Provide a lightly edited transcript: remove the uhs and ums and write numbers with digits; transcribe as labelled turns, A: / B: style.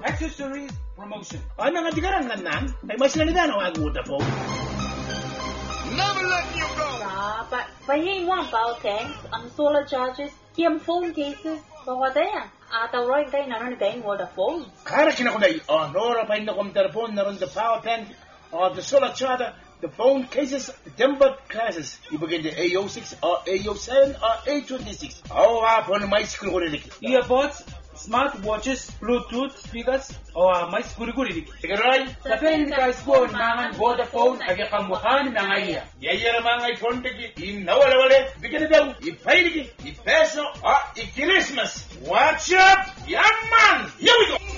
A: accessories promotion.
B: Ano nga digarang nan? Ay mas lang na ang Vodafone.
C: Never let you go.
D: But pahing one bao tanks, solar charges, kiam phone cases, bawa daya. Ataw roy kay nanon kay Vodafone.
B: Kara kinakunay, nora pa ino kong telefon naron the power bank, the solar charger, the phone cases, the tempered classes. Ibigay the A06, A07, A26. Hapon may screw rin.
A: Earbuds, smartwatches, Bluetooth speakers, may siguri-guri.
B: Sigaray?
A: Sa guys ko, nangan Vodafone, agya kamuhan na nga iya.
B: Yayara mga iPhone tiki, inawala-wala, bigyan na daw, ipay-liki, ipeso, i-Christmas. Watch up! Yaman! Here we go!